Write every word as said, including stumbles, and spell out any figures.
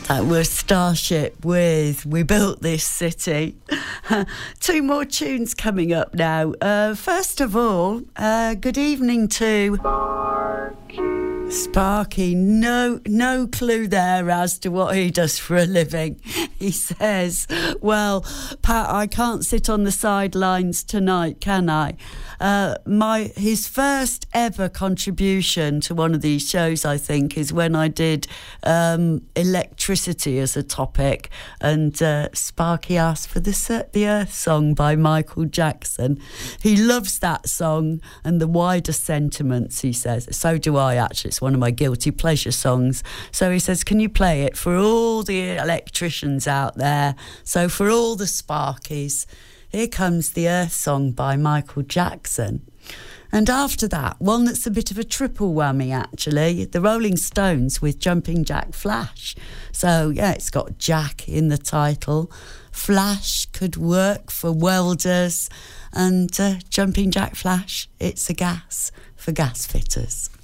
That was Starship with We Built This City. Two more tunes coming up now. Uh, first of all, uh, good evening to Sparky. Sparky. No, no clue there as to what he does for a living. He says, well, Pat, I can't sit on the sidelines tonight, can I? Uh, my his first ever contribution to one of these shows, I think, is when I did um, electricity as a topic, and uh, Sparky asked for the the Earth Song by Michael Jackson. He loves that song and the wider sentiments, he says. So do I, actually. It's one of my guilty pleasure songs. So he says, can you play it for all the electricians out there? So for all the Sparkies, here comes the Earth Song by Michael Jackson. And after that, one that's a bit of a triple whammy, actually, the Rolling Stones with Jumping Jack Flash. So, yeah, it's got Jack in the title. Flash could work for welders. And uh, Jumping Jack Flash, it's a gas for gas fitters.